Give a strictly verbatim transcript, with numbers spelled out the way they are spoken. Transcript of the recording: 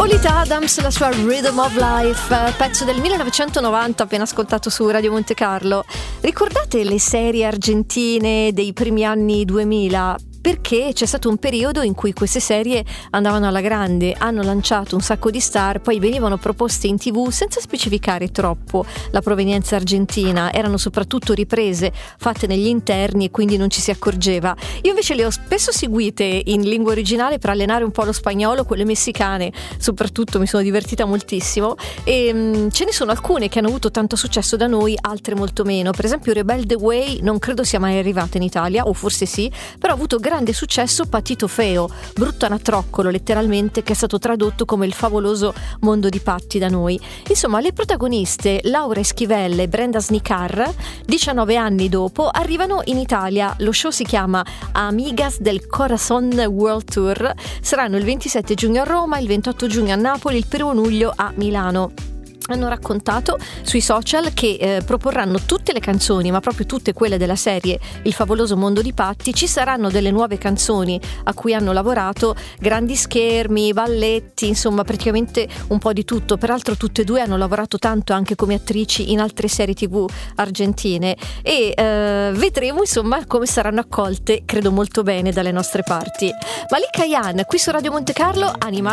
Lolita Adams, la sua Rhythm of Life, pezzo del millenovecentonovanta appena ascoltato su Radio Monte Carlo. Ricordate le serie argentine dei primi anni duemila? Perché c'è stato un periodo in cui queste serie andavano alla grande, hanno lanciato un sacco di star, poi venivano proposte in tv senza specificare troppo la provenienza argentina, erano soprattutto riprese fatte negli interni e quindi non ci si accorgeva. Io invece le ho spesso seguite in lingua originale per allenare un po' lo spagnolo, quelle messicane soprattutto, mi sono divertita moltissimo e mh, ce ne sono alcune che hanno avuto tanto successo da noi, altre molto meno. Per esempio Rebelde Way non credo sia mai arrivata in Italia, o forse sì, però ha avuto grande successo Patito Feo, brutto anatroccolo letteralmente, che è stato tradotto come il favoloso mondo di Patti da noi. Insomma, le protagoniste Laura Esquivel e Brenda Snicar, diciannove anni dopo, arrivano in Italia. Lo show si chiama Amigas del Corazon World Tour, saranno il ventisette giugno a Roma, il ventotto giugno a Napoli, il primo luglio a Milano. Hanno raccontato sui social che eh, proporranno tutte le canzoni, ma proprio tutte quelle della serie Il favoloso mondo di Patti. Ci saranno delle nuove canzoni a cui hanno lavorato, grandi schermi, balletti, insomma praticamente un po' di tutto. Peraltro tutte e due hanno lavorato tanto anche come attrici in altre serie tv argentine e eh, vedremo insomma come saranno accolte, credo molto bene, dalle nostre parti. Malika Ayane qui su Radio Monte Carlo, Anima